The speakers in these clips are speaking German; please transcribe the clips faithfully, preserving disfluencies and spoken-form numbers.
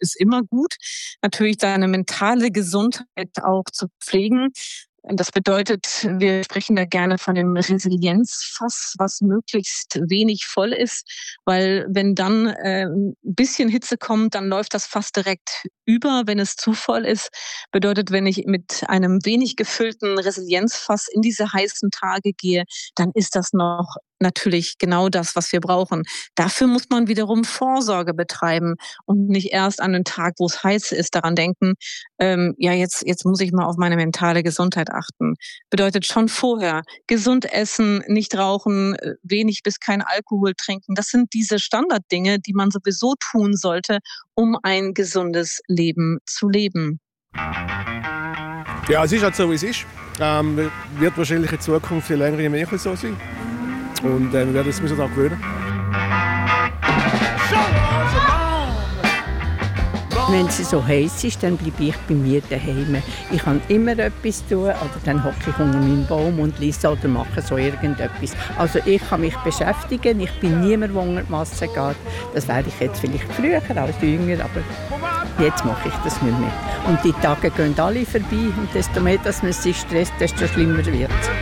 ist immer gut. Natürlich seine mentale Gesundheit auch zu pflegen. Das bedeutet, wir sprechen da gerne von dem Resilienzfass, was möglichst wenig voll ist, weil wenn dann äh, ein bisschen Hitze kommt, dann läuft das Fass direkt über. Wenn es zu voll ist, bedeutet, wenn ich mit einem wenig gefüllten Resilienzfass in diese heißen Tage gehe, dann ist das noch natürlich genau das, was wir brauchen. Dafür muss man wiederum Vorsorge betreiben und nicht erst an den Tag, wo es heiß ist, daran denken, ähm, ja, jetzt, jetzt muss ich mal auf meine mentale Gesundheit achten. Bedeutet schon vorher gesund essen, nicht rauchen, äh, wenig bis kein Alkohol trinken. Das sind diese Standarddinge, die man sowieso tun sollte, um ein gesundes Leben zu leben. Ja, es ist halt so, wie es ist. Ähm, wird wahrscheinlich in Zukunft viel länger im Echo so sein. Und äh, wir werden uns daran gewöhnen. Wenn es so heiß ist, dann bleibe ich bei mir daheim. Ich kann immer etwas tun, oder dann hocke ich unter meinem Baum und lese oder mache so irgendetwas. Also ich kann mich beschäftigen, ich bin niemand, der unter die Masse geht. Das wäre ich jetzt vielleicht früher als jünger, aber jetzt mache ich das nicht mehr. Und die Tage gehen alle vorbei und desto mehr dass man sich stresst, desto schlimmer wird es.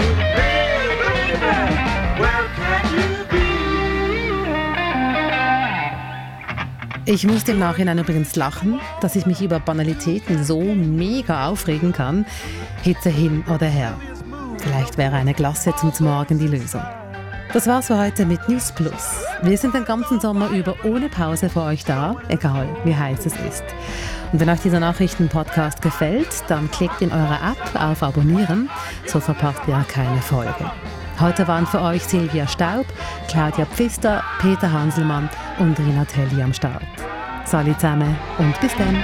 Ich musste im Nachhinein übrigens lachen, dass ich mich über Banalitäten so mega aufregen kann. Hitze hin oder her. Vielleicht wäre eine Glasse zum Morgen die Lösung. Das war's für heute mit News Plus. Wir sind den ganzen Sommer über ohne Pause für euch da, egal wie heiß es ist. Und wenn euch dieser Nachrichten-Podcast gefällt, dann klickt in eurer App auf Abonnieren, so verpasst ihr keine Folge. Heute waren für euch Silvia Staub, Claudia Pfister, Peter Hanselmann und Rina Telli am Start. Salut zusammen und bis dann.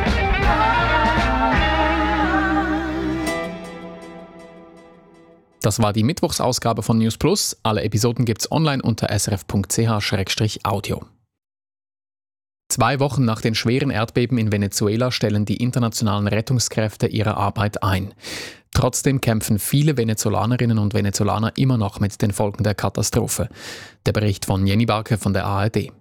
Das war die Mittwochsausgabe von News Plus. Alle Episoden gibt's online unter s r f punkt c h slash audio. Zwei Wochen nach den schweren Erdbeben in Venezuela stellen die internationalen Rettungskräfte ihre Arbeit ein. Trotzdem kämpfen viele Venezolanerinnen und Venezolaner immer noch mit den Folgen der Katastrophe. Der Bericht von Jenny Barke von der A R D.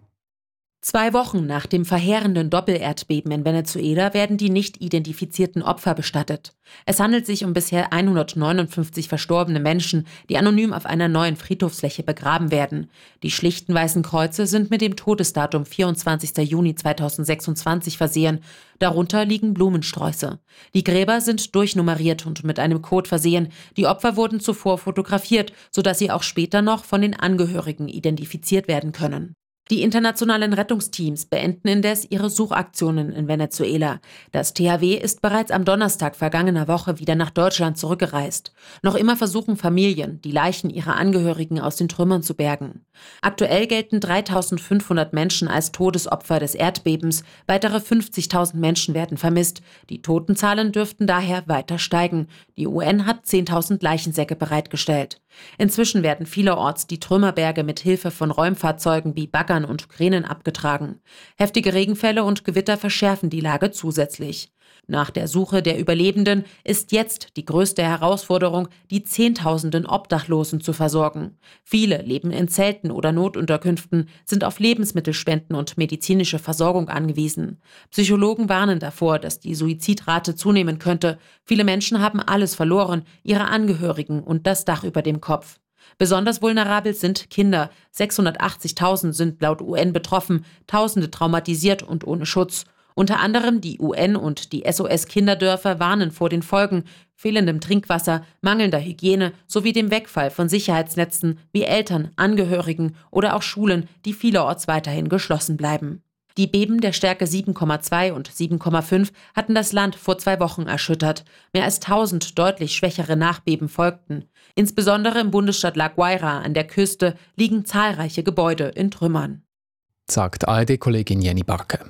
Zwei Wochen nach dem verheerenden Doppelerdbeben in Venezuela werden die nicht identifizierten Opfer bestattet. Es handelt sich um bisher hundertneunundfünfzig verstorbene Menschen, die anonym auf einer neuen Friedhofsfläche begraben werden. Die schlichten weißen Kreuze sind mit dem Todesdatum vierundzwanzigster Juni zweitausendsechsundzwanzig versehen. Darunter liegen Blumensträuße. Die Gräber sind durchnummeriert und mit einem Code versehen. Die Opfer wurden zuvor fotografiert, sodass sie auch später noch von den Angehörigen identifiziert werden können. Die internationalen Rettungsteams beenden indes ihre Suchaktionen in Venezuela. Das T H W ist bereits am Donnerstag vergangener Woche wieder nach Deutschland zurückgereist. Noch immer versuchen Familien, die Leichen ihrer Angehörigen aus den Trümmern zu bergen. Aktuell gelten dreitausendfünfhundert Menschen als Todesopfer des Erdbebens. Weitere fünfzigtausend Menschen werden vermisst. Die Totenzahlen dürften daher weiter steigen. Die U N hat zehntausend Leichensäcke bereitgestellt. Inzwischen werden vielerorts die Trümmerberge mit Hilfe von Räumfahrzeugen wie Baggern und Kränen abgetragen. Heftige Regenfälle und Gewitter verschärfen die Lage zusätzlich. Nach der Suche der Überlebenden ist jetzt die größte Herausforderung, die Zehntausenden Obdachlosen zu versorgen. Viele leben in Zelten oder Notunterkünften, sind auf Lebensmittelspenden und medizinische Versorgung angewiesen. Psychologen warnen davor, dass die Suizidrate zunehmen könnte. Viele Menschen haben alles verloren, ihre Angehörigen und das Dach über dem Kopf. Besonders vulnerabel sind Kinder. sechshundertachtzigtausend sind laut U N betroffen, Tausende traumatisiert und ohne Schutz. Unter anderem die U N und die S O S-Kinderdörfer warnen vor den Folgen fehlendem Trinkwasser, mangelnder Hygiene sowie dem Wegfall von Sicherheitsnetzen wie Eltern, Angehörigen oder auch Schulen, die vielerorts weiterhin geschlossen bleiben. Die Beben der Stärke sieben Komma zwei und sieben Komma fünf hatten das Land vor zwei Wochen erschüttert. Mehr als tausend deutlich schwächere Nachbeben folgten. Insbesondere im Bundesstaat La Guaira an der Küste liegen zahlreiche Gebäude in Trümmern. Sagt A R D-Kollegin Jenny Barke.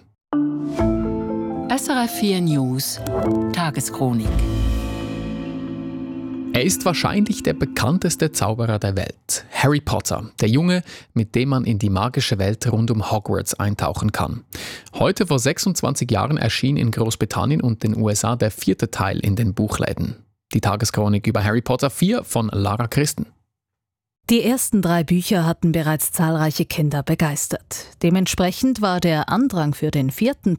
S R F vier News Tageschronik. Er ist wahrscheinlich der bekannteste Zauberer der Welt. Harry Potter, der Junge, mit dem man in die magische Welt rund um Hogwarts eintauchen kann. Heute vor sechsundzwanzig Jahren erschien in Großbritannien und den U S A der vierte Teil in den Buchläden. Die Tageschronik über Harry Potter vier von Lara Christen. Die ersten drei Bücher hatten bereits zahlreiche Kinder begeistert. Dementsprechend war der Andrang für den vierten